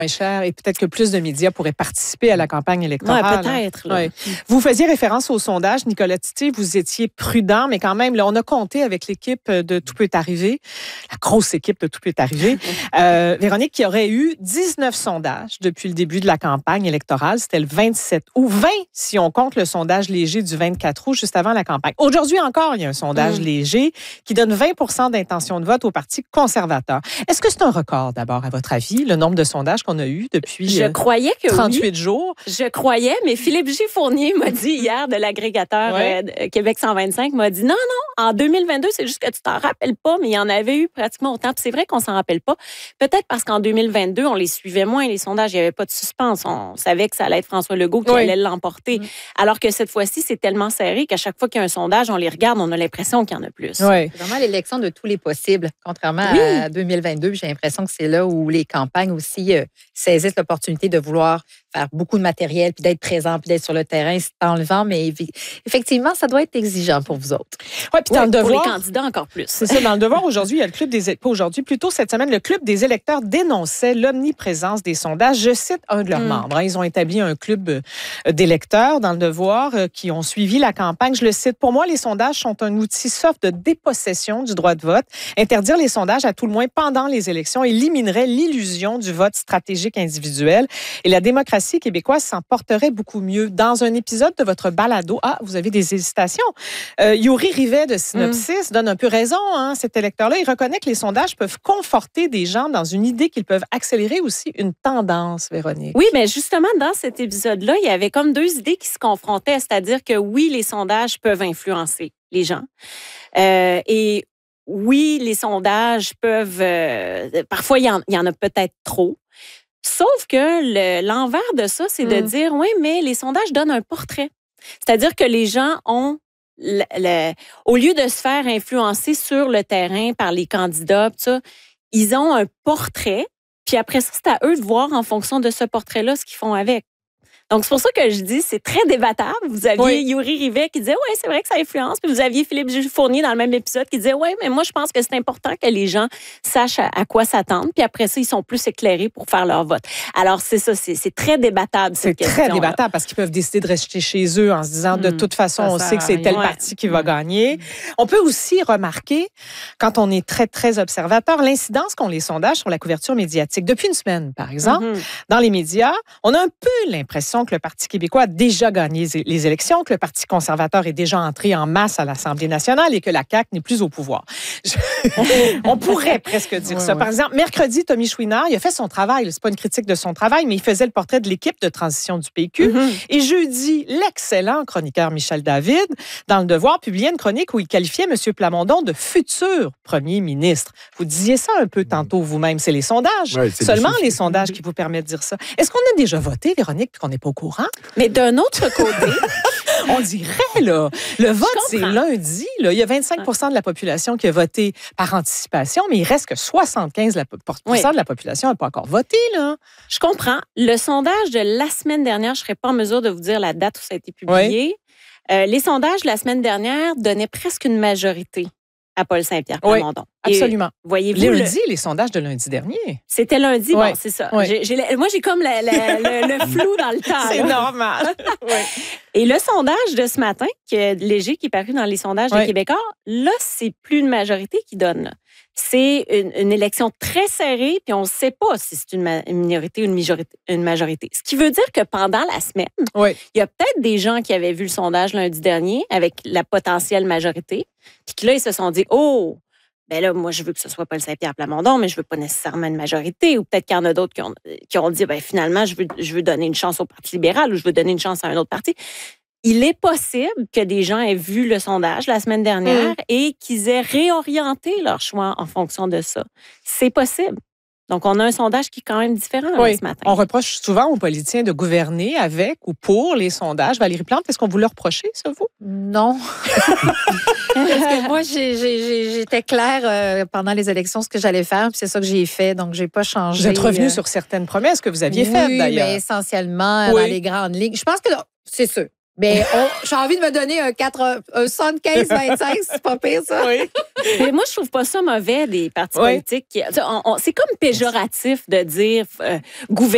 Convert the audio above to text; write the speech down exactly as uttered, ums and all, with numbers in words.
moins cher et peut-être que plus de médias pourraient participer à la campagne électorale. Oui, peut-être. Là. Ouais. Vous faisiez référence au sondage, Nicolas Titti, vous étiez prudent, mais quand même, là, on a compté avec l'équipe de Tout peut arriver, la grosse équipe de Tout peut arriver, euh, Véronique, qui aurait eu dix-neuf sondages depuis le début de la campagne électorale. C'était le vingt-sept août, vingt si on compte le sondage léger du vingt-quatre août, juste avant la campagne. Aujourd'hui encore, il y a un sondage mmh. léger qui donne vingt pour cent d'intention de vote au Parti conservateur. Est-ce que c'est un record, d'abord, à votre avis, le nombre de sondages qu'on a eu depuis Je croyais que trente-huit oui. jours? Je croyais, mais Philippe J. Fournier m'a dit hier de l'agrégateur ouais. euh, Québec cent vingt-cinq, m'a dit non, non, en deux mille vingt-deux, c'est juste que tu t'en rappelles pas, mais il y en avait eu pratiquement autant. Puis c'est vrai qu'on s'en rappelle pas. Peut-être parce qu'en deux mille vingt-deux, on les suivait moins, les sondages, il n'y avait pas de suspense. On savait que ça allait être François Legault qui oui. allait l'emporter. Mm. Alors que cette fois-ci, c'est tellement serré qu'à chaque fois qu'il y a un sondage, on les regarde, on a l'impression qu'il y en a plus. Oui. C'est vraiment l'élection de tous les possibles, contrairement oui. à deux mille vingt-deux. J'ai l'impression que c'est là où les campagnes aussi euh, saisissent l'opportunité de vouloir faire beaucoup de matériel, puis d'être présent, puis d'être sur le terrain, c'est enlevant, mais effectivement, ça doit être exigeant pour vous autres. Ouais, puis dans oui, le devoir, pour les candidats encore plus. C'est ça, dans le devoir, aujourd'hui, il y a le club des... Pas aujourd'hui, plutôt cette semaine, le club des électeurs dénonçait l'omniprésence des sondages. Je cite un de leurs mm. membres. Hein, ils ont établi un club d'électeurs dans le devoir euh, qui ont suivi la campagne. Je le cite. Pour moi, les sondages sont un outil soft de dépossession du droit de vote. Interdire les sondages, à tout le moins pendant les élections, éliminerait l'illusion du vote stratégique individuel. Et la démocratie québécoise s'en porterait beaucoup mieux. Dans un épisode de votre balado, ah, vous avez des hésitations, euh, Yuri Rivet de Synopsis mm. donne un peu raison, hein, cet électeur-là. Il reconnaît que les sondages peuvent conforter des gens dans une idée qu'ils peuvent accélérer aussi une tendance, Véronique. Oui, mais justement, dans cet épisode-là, il y avait comme deux idées qui se confrontaient, c'est-à-dire que oui, les sondages peuvent influencer les gens. Euh, et oui, les sondages peuvent... Euh, parfois, il y, en, il y en a peut-être trop. Sauf que le, l'envers de ça, c'est mm. de dire, oui, mais les sondages donnent un portrait. C'est-à-dire que les gens ont, le, le, au lieu de se faire influencer sur le terrain par les candidats, ça, ils ont un portrait, puis après ça, c'est à eux de voir en fonction de ce portrait-là ce qu'ils font avec. Donc, c'est pour ça que je dis, c'est très débattable. Vous aviez oui. Yuri Rivet qui disait, oui, c'est vrai que ça influence. Puis vous aviez Philippe J. Fournier dans le même épisode qui disait, oui, mais moi, je pense que c'est important que les gens sachent à, à quoi s'attendre. Puis après ça, ils sont plus éclairés pour faire leur vote. Alors, c'est ça, c'est, c'est très débattable, cette question. C'est très débattable parce qu'ils peuvent décider de rester chez eux en se disant, mmh, de toute façon, on sait que c'est tel ouais. parti qui va mmh. gagner. Mmh. On peut aussi remarquer, quand on est très, très observateur, l'incidence qu'ont les sondages sur la couverture médiatique. Depuis une semaine, par exemple, mmh. dans les médias, on a un peu l'impression que le Parti québécois a déjà gagné les élections, que le Parti conservateur est déjà entré en masse à l'Assemblée nationale et que la C A Q n'est plus au pouvoir. Je... on pourrait presque dire ouais, ça. Ouais. Par exemple, mercredi, Tommy Chouinard, il a fait son travail. C'est pas une critique de son travail, mais il faisait le portrait de l'équipe de transition du P Q. Mm-hmm. Et jeudi, l'excellent chroniqueur Michel David, dans Le Devoir, publiait une chronique où il qualifiait M. Plamondon de futur premier ministre. Vous disiez ça un peu tantôt vous-même. C'est les sondages. Ouais, c'est seulement les sondages qui vous permettent de dire ça. Est-ce qu'on a déjà voté, Véronique, puis qu'on n'est pas au courant? Mais d'un autre côté, on dirait, là, le vote, c'est lundi. Là. Il y a vingt-cinq pour cent de la population qui a voté par anticipation, mais il reste que soixante-quinze pour cent oui. de la population n'a pas encore voté. Là. Je comprends. Le sondage de la semaine dernière, je ne serais pas en mesure de vous dire la date où ça a été publié. Oui. Euh, les sondages de la semaine dernière donnaient presque une majorité à Paul Saint-Pierre Plamondon. Oui, absolument. Et voyez-vous lundi, le... les sondages de lundi dernier. C'était lundi, ouais. bon, c'est ça. Ouais. J'ai, j'ai, moi, j'ai comme la, la, le, le flou dans le temps. C'est là. normal. ouais. Et le sondage de ce matin, qui est léger, qui est paru dans les sondages ouais. de Québécois, là, c'est plus une majorité qui donne. Là. C'est une, une élection très serrée, puis on ne sait pas si c'est une, ma- une minorité ou une majorité, une majorité. Ce qui veut dire que pendant la semaine, oui. il y a peut-être des gens qui avaient vu le sondage lundi dernier avec la potentielle majorité, puis que là, ils se sont dit, oh, ben là, moi, je veux que ce soit Paul Saint-Pierre Plamondon, mais je veux pas nécessairement une majorité. Ou peut-être qu'il y en a d'autres qui ont, qui ont dit, ben finalement, je veux, je veux donner une chance au Parti libéral ou je veux donner une chance à un autre parti. Il est possible que des gens aient vu le sondage la semaine dernière mmh. et qu'ils aient réorienté leur choix en fonction de ça. C'est possible. Donc, on a un sondage qui est quand même différent oui. là, ce matin. On reproche souvent aux politiciens de gouverner avec ou pour les sondages. Valérie Plante, est-ce qu'on vous le reproche, ça, vous? Non. Parce que moi, j'ai, j'ai, j'étais claire euh, pendant les élections ce que j'allais faire, puis c'est ça que j'ai fait, donc j'ai pas changé. Vous êtes revenu euh... sur certaines promesses que vous aviez oui, faites, d'ailleurs. Oui, mais essentiellement oui. dans les grandes lignes. Je pense que c'est sûr. Mais on, j'ai envie de me donner un, quatre, un soixante-quinze vingt-cinq, c'est pas pire, ça. Oui. Mais moi, je trouve pas ça mauvais, des partis oui. politiques. Qui, on, on, c'est comme péjoratif de dire euh, gouvernement.